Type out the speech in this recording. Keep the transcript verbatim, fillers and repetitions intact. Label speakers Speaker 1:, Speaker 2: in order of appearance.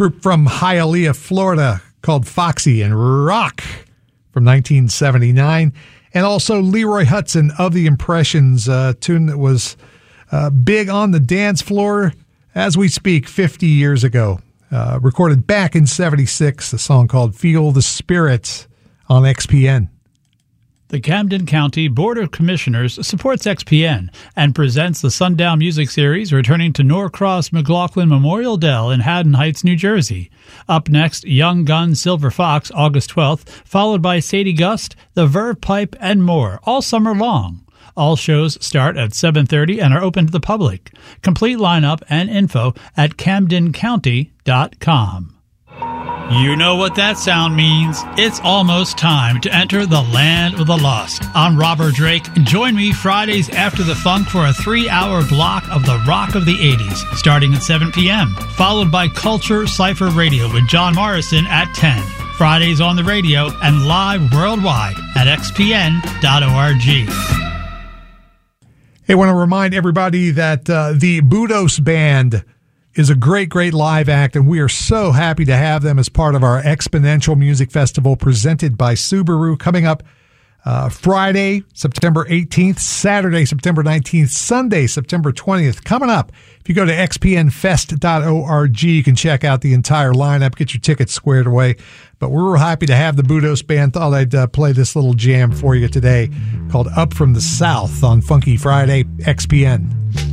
Speaker 1: group from Hialeah, Florida, called Foxy and Rock from nineteen seventy-nine. And also Leroy Hudson of the Impressions, a tune that was uh, big on the dance floor as we speak fifty years ago. Uh, recorded back in seventy-six, a song called Feel the Spirit on X P N.
Speaker 2: The Camden County Board of Commissioners supports X P N and presents the Sundown Music Series, returning to Norcross McLaughlin Memorial Dell in Haddon Heights, New Jersey. Up next, Young Gun Silver Fox, August twelfth, followed by Sadie Gust, The Verve Pipe, and more, all summer long. All shows start at seven thirty and are open to the public. Complete lineup and info at camden county dot com. You know what that sound means. It's almost time to enter the land of the lost. I'm Robert Drake. Join me Fridays after the funk for a three-hour block of the rock of the eighties, starting at seven p.m., followed by Culture Cypher Radio with John Morrison at ten. Fridays on the radio and live worldwide at x p n dot org.
Speaker 1: Hey, I want to remind everybody that uh, the Budos Band is a great, great live act, and we are so happy to have them as part of our Exponential Music Festival presented by Subaru, coming up uh, Friday, September eighteenth, Saturday, September nineteenth, Sunday, September twentieth. Coming up, if you go to x p n fest dot org, you can check out the entire lineup, get your tickets squared away. But we're happy to have the Budos Band. Thought I'd uh, play this little jam for you today called Up From the South on Funky Friday, X P N.